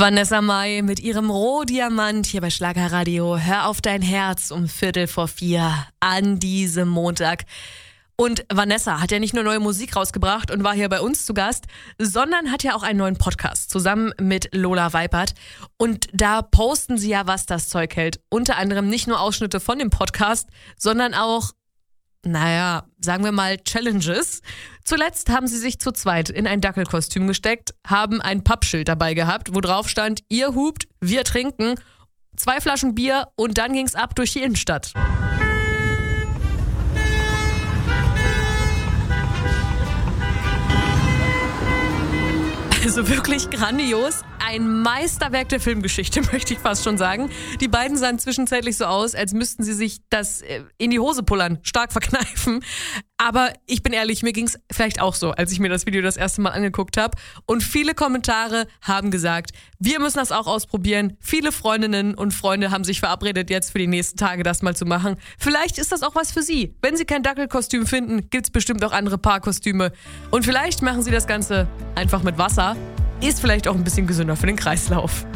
Vanessa Mai mit ihrem Rohdiamant hier bei Schlagerradio. Hör auf dein Herz um 3:45 an diesem Montag. Und Vanessa hat ja nicht nur neue Musik rausgebracht und war hier bei uns zu Gast, sondern hat ja auch einen neuen Podcast zusammen mit Lola Weipert. Und da posten sie ja, was das Zeug hält. Unter anderem nicht nur Ausschnitte von dem Podcast, sondern auch, sagen wir mal Challenges. Zuletzt haben sie sich zu zweit in ein Dackelkostüm gesteckt, haben ein Pappschild dabei gehabt, wo drauf stand, ihr hupt, wir trinken, 2 Flaschen Bier und dann ging's ab durch die Innenstadt. Also wirklich grandios. Ein Meisterwerk der Filmgeschichte, möchte ich fast schon sagen. Die beiden sahen zwischenzeitlich so aus, als müssten sie sich das in die Hose pullern, stark verkneifen. Aber ich bin ehrlich, mir ging es vielleicht auch so, als ich mir das Video das erste Mal angeguckt habe. Und viele Kommentare haben gesagt, wir müssen das auch ausprobieren. Viele Freundinnen und Freunde haben sich verabredet, jetzt für die nächsten Tage das mal zu machen. Vielleicht ist das auch was für Sie. Wenn Sie kein Dackelkostüm finden, gibt es bestimmt auch andere Paarkostüme. Und vielleicht machen Sie das Ganze einfach mit Wasser. Ist vielleicht auch ein bisschen gesünder für den Kreislauf.